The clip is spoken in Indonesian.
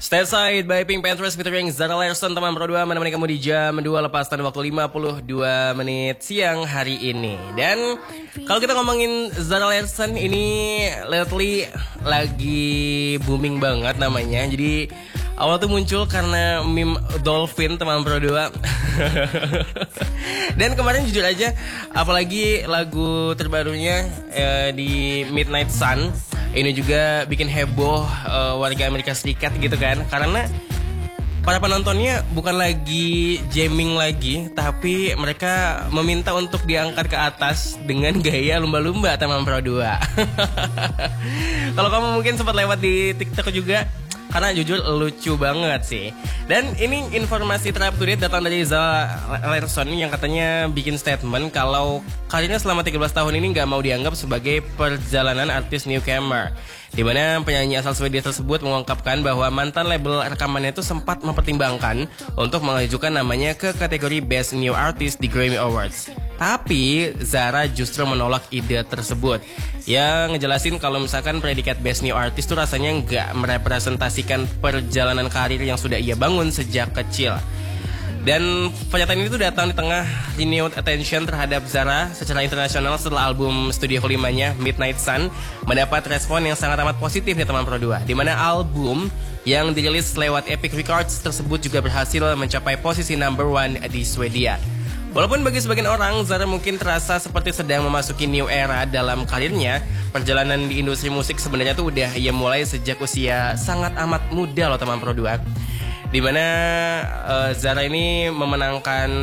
Stateside by Pink Panthers featuring Zara Larsson, teman Pro 2 menemani kamu di jam 2 lepas tanda waktu 52 menit siang hari ini. Dan kalau kita ngomongin Zara Larsson ini lately lagi booming banget namanya. Jadi awal tuh muncul karena meme Dolphin teman Pro 2. Dan kemarin jujur aja, apalagi lagu terbarunya di Midnight Sun ini juga bikin heboh warga Amerika Serikat gitu kan. Karena para penontonnya bukan lagi jamming lagi, tapi mereka meminta untuk diangkat ke atas dengan gaya lumba-lumba teman Pro 2. Kalau kamu mungkin sempat lewat di TikTok juga, karena jujur lucu banget sih. Dan ini informasi terupdate datang dari Zara Larsson yang katanya bikin statement kalau karirnya selama 13 tahun ini gak mau dianggap sebagai perjalanan artis newcomer. Dimana penyanyi asal Swedia tersebut mengungkapkan bahwa mantan label rekamannya itu sempat mempertimbangkan untuk mengajukan namanya ke kategori Best New Artist di Grammy Awards. Tapi Zara justru menolak ide tersebut. Yang ngejelasin kalau misalkan predikat Best New Artist itu rasanya nggak merepresentasikan perjalanan karir yang sudah ia bangun sejak kecil. Dan pernyataan ini tuh datang di tengah renewed attention terhadap Zara secara internasional setelah album studio kelimanya Midnight Sun mendapat respon yang sangat amat positif di teman Pro 2. Di mana album yang dirilis lewat Epic Records tersebut juga berhasil mencapai posisi number 1 di Swedia. Walaupun bagi sebagian orang Zara mungkin terasa seperti sedang memasuki new era dalam karirnya, perjalanan di industri musik sebenarnya tuh udah ia mulai sejak usia sangat amat muda loh teman Pro 2. Dimana Zara ini memenangkan